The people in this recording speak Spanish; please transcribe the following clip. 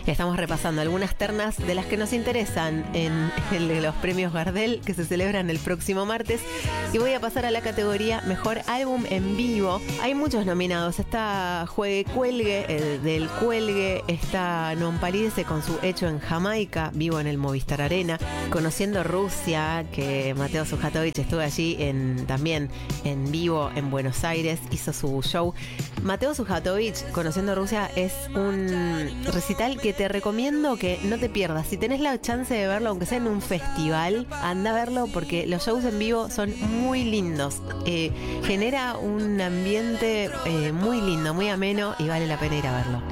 Estamos repasando algunas ternas de las que nos interesan en los premios Gardel que se celebran el próximo martes. Y voy a pasar a la categoría Mejor Álbum en Vivo. Hay muchos nominados. Está Juegue Cuelgue, del Cuelgue. Está Non Palidece con su Hecho en Jamaica, vivo en el Movistar Arena. Conociendo Rusia, que Mateo Sujatovich estuvo allí también en vivo en Buenos Aires, hizo su show. Mateo Sujatovich, Conociendo Rusia, es un recital que te recomiendo que no te pierdas. Si tenés la chance de verlo, aunque sea en un festival, anda a verlo porque los shows en vivo son muy lindos. Genera un ambiente muy lindo, muy ameno y vale la pena ir a verlo.